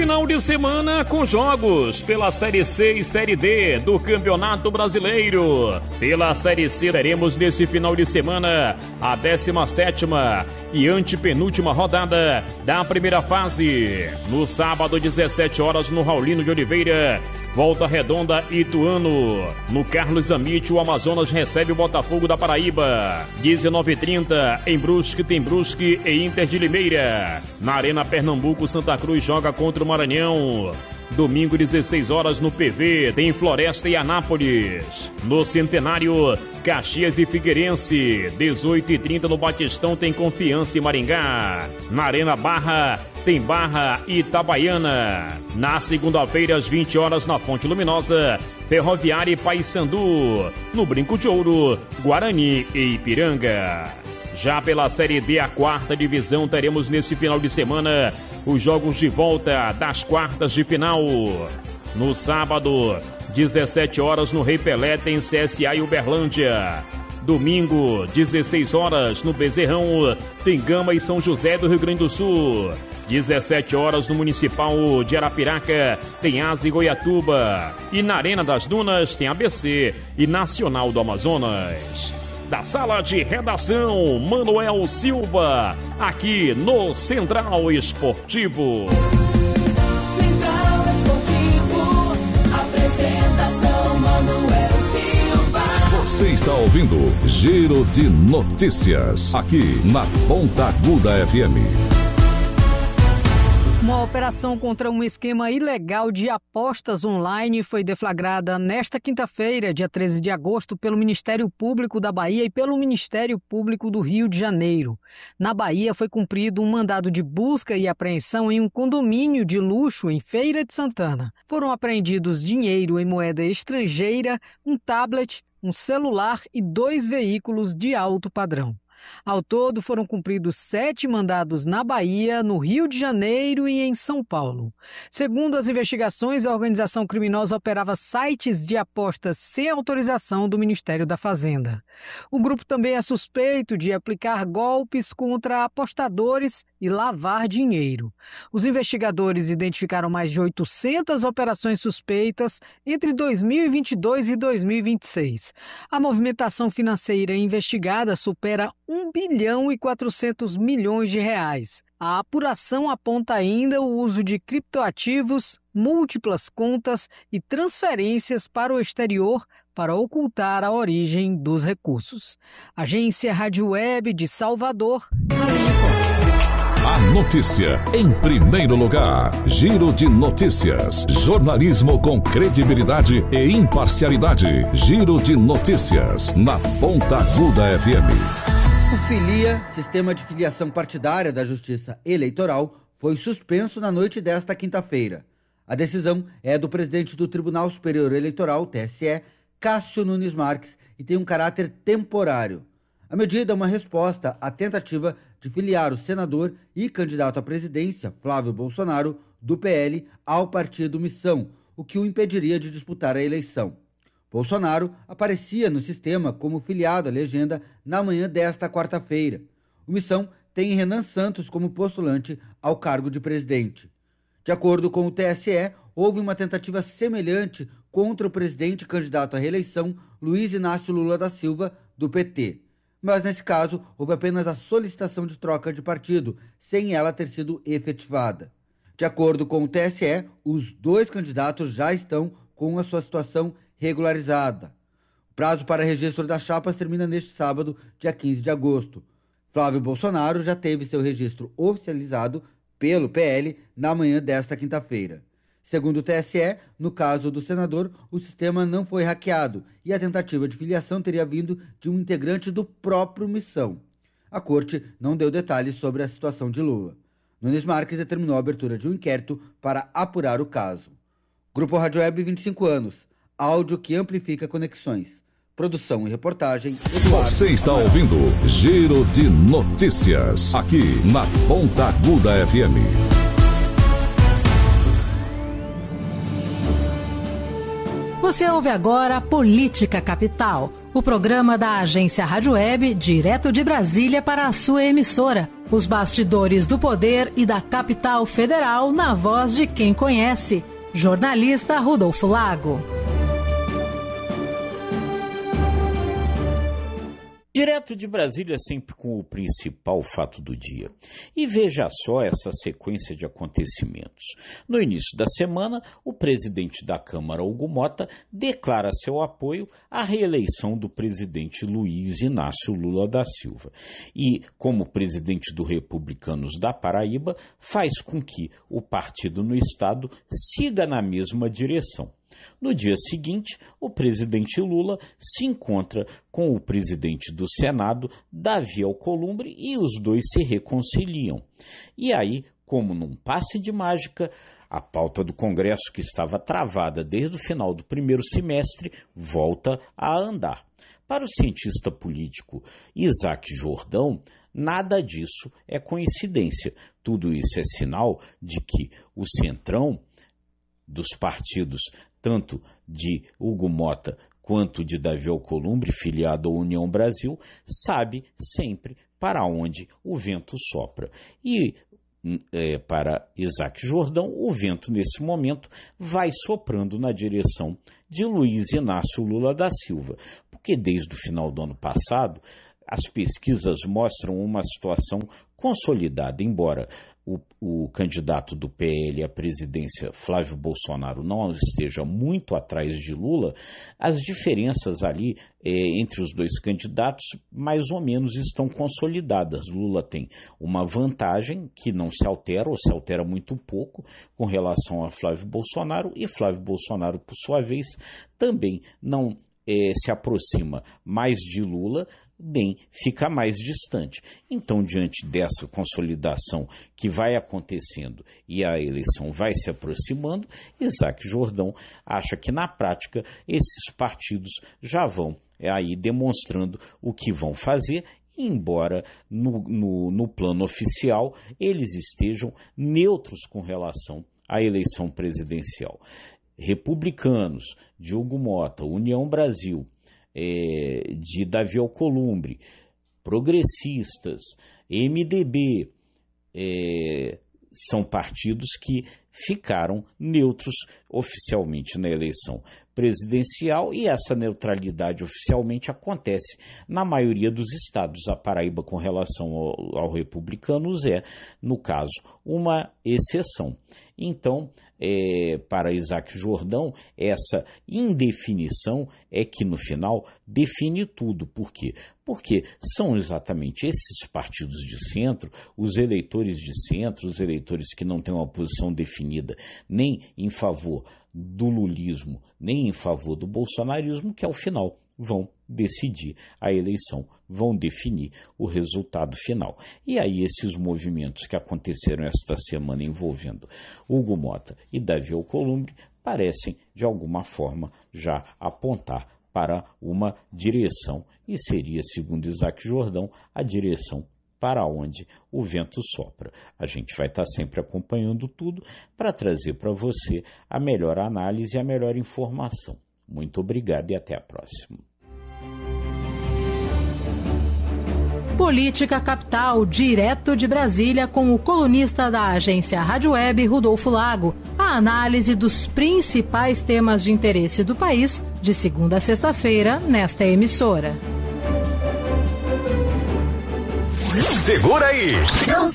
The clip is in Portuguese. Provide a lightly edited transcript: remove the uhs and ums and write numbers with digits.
Final de semana com jogos pela Série C e Série D do Campeonato Brasileiro. Pela Série C teremos nesse final de semana a 17ª e antepenúltima rodada da primeira fase. No sábado, 17 horas, no Raulino de Oliveira, Volta Redonda e Ituano. No Carlos Amit, o Amazonas recebe o Botafogo da Paraíba. 19h30, em Brusque tem Brusque e Inter de Limeira. Na Arena Pernambuco, Santa Cruz joga contra o Maranhão. Domingo, 16 horas, no PV, tem Floresta e Anápolis. No Centenário, Caxias e Figueirense. 18h30, no Batistão, tem Confiança e Maringá. Na Arena Barra, tem Barra e Itabaiana. Na segunda-feira, às 20 horas, na Fonte Luminosa, Ferroviária e Paysandu. No Brinco de Ouro, Guarani e Ipiranga. Já pela Série D, a quarta divisão, teremos nesse final de semana os jogos de volta das quartas de final. No sábado, 17 horas, no Rei Pelé, tem CSA e Uberlândia. Domingo, 16 horas, no Bezerrão, tem Gama e São José do Rio Grande do Sul. 17 horas, no Municipal de Arapiraca, tem Asa e Goiatuba. E na Arena das Dunas, tem ABC e Nacional do Amazonas. Da sala de redação, Manuel Silva, aqui no Central Esportivo. Central Esportivo, apresentação Manuel Silva. Você está ouvindo Giro de Notícias, aqui na Ponta Aguda FM. Uma operação contra um esquema ilegal de apostas online foi deflagrada nesta quinta-feira, dia 13 de agosto, pelo Ministério Público da Bahia e pelo Ministério Público do Rio de Janeiro. Na Bahia foi cumprido um mandado de busca e apreensão em um condomínio de luxo em Feira de Santana. Foram apreendidos dinheiro em moeda estrangeira, um tablet, um celular e 2 veículos de alto padrão. Ao todo, foram cumpridos 7 mandados na Bahia, no Rio de Janeiro e em São Paulo. Segundo as investigações, a organização criminosa operava sites de apostas sem autorização do Ministério da Fazenda. O grupo também é suspeito de aplicar golpes contra apostadores e lavar dinheiro. Os investigadores identificaram mais de 800 operações suspeitas entre 2022 e 2026. A movimentação financeira investigada supera 1 bilhão e 400 milhões de reais. A apuração aponta ainda o uso de criptoativos, múltiplas contas e transferências para o exterior para ocultar a origem dos recursos. Agência Rádio Web de Salvador, A notícia em primeiro lugar. Giro de Notícias. Jornalismo com credibilidade e imparcialidade. Giro de Notícias na Ponta Aguda FM. O Filia, Sistema de Filiação Partidária da Justiça Eleitoral, foi suspenso na noite desta quinta-feira. A decisão é do presidente do Tribunal Superior Eleitoral, TSE, Cássio Nunes Marques, e tem um caráter temporário. A medida é uma resposta à tentativa de filiar o senador e candidato à presidência, Flávio Bolsonaro, do PL, ao partido Missão, o que o impediria de disputar a eleição. Bolsonaro aparecia no sistema como filiado à legenda na manhã desta quarta-feira. O Missão tem Renan Santos como postulante ao cargo de presidente. De acordo com o TSE, houve uma tentativa semelhante contra o presidente candidato à reeleição, Luiz Inácio Lula da Silva, do PT. Mas, nesse caso, houve apenas a solicitação de troca de partido, sem ela ter sido efetivada. De acordo com o TSE, os 2 candidatos já estão com a sua situação regularizada. O prazo para registro das chapas termina neste sábado, dia 15 de agosto. Flávio Bolsonaro já teve seu registro oficializado pelo PL na manhã desta quinta-feira. Segundo o TSE, no caso do senador, o sistema não foi hackeado e a tentativa de filiação teria vindo de um integrante do próprio Missão. A corte não deu detalhes sobre a situação de Lula. Nunes Marques determinou a abertura de um inquérito para apurar o caso. Grupo Rádio Web, 25 anos. Áudio que amplifica conexões. Produção e reportagem. Você está ouvindo Giro de Notícias, aqui na Ponta Aguda FM. Você ouve agora Política Capital, o programa da agência Rádio Web, direto de Brasília para a sua emissora. Os bastidores do poder e da capital federal na voz de quem conhece. Jornalista Rodolfo Lago. Direto de Brasília, sempre com o principal fato do dia. E veja só essa sequência de acontecimentos. No início da semana, o presidente da Câmara, Hugo Mota, declara seu apoio à reeleição do presidente Luiz Inácio Lula da Silva. E, como presidente do Republicanos da Paraíba, faz com que o partido no estado siga na mesma direção. No dia seguinte, o presidente Lula se encontra com o presidente do Senado, Davi Alcolumbre, e os dois se reconciliam. E aí, como num passe de mágica, a pauta do Congresso, que estava travada desde o final do primeiro semestre, volta a andar. Para o cientista político Isaac Jordão, nada disso é coincidência. Tudo isso é sinal de que o centrão dos partidos, tanto de Hugo Mota quanto de Davi Alcolumbre, filiado à União Brasil, sabe sempre para onde o vento sopra. E para Isaac Jordão, o vento nesse momento vai soprando na direção de Luiz Inácio Lula da Silva, porque desde o final do ano passado as pesquisas mostram uma situação consolidada, embora o candidato do PL à presidência, Flávio Bolsonaro, não esteja muito atrás de Lula, as diferenças ali entre os dois candidatos mais ou menos estão consolidadas. Lula tem uma vantagem que não se altera, ou se altera muito pouco, com relação a Flávio Bolsonaro, e Flávio Bolsonaro, por sua vez, também não se aproxima mais de Lula, nem fica mais distante. Então, diante dessa consolidação que vai acontecendo e a eleição vai se aproximando, Isaac Jordão acha que, na prática, esses partidos já vão aí demonstrando o que vão fazer, embora no plano oficial eles estejam neutros com relação à eleição presidencial. Republicanos, Hugo Mota, União Brasil, de Davi Alcolumbre, progressistas, MDB, são partidos que ficaram neutros oficialmente na eleição presidencial, e essa neutralidade oficialmente acontece na maioria dos estados. A Paraíba, com relação ao Republicanos, no caso, uma exceção. Então, para Isaac Jordão, essa indefinição é que, no final, define tudo. Por quê? Porque são exatamente esses partidos de centro, os eleitores de centro, os eleitores que não têm uma posição definida nem em favor do lulismo, nem em favor do bolsonarismo, que, ao final, vão decidir a eleição, vão definir o resultado final. E aí esses movimentos que aconteceram esta semana envolvendo Hugo Mota e Davi Alcolumbre parecem, de alguma forma, já apontar para uma direção, e seria, segundo Isaac Jordão, a direção para onde o vento sopra. A gente vai estar sempre acompanhando tudo para trazer para você a melhor análise e a melhor informação. Muito obrigado e até a próxima. Política Capital, direto de Brasília, com o colunista da agência Rádio Web, Rodolfo Lago. A análise dos principais temas de interesse do país, de segunda a sexta-feira, nesta emissora. Segura aí! Não